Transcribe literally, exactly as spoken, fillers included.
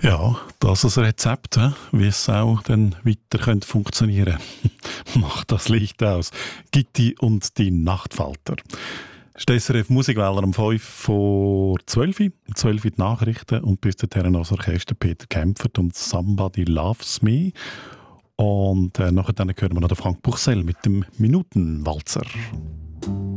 Ja, das ist ein Rezept, hä? Wie es auch dann weiter könnte funktionieren. Macht das Licht aus. Gitti und die Nachtfalter. Stessere Musikwähler um fünf vor zwölf, um zwölf die Nachrichten und bis dahin noch das Orchester Peter Kämpfert und Somebody Loves Me. Und äh, nachher dann hören wir noch den Frank Buchsel mit dem Minutenwalzer.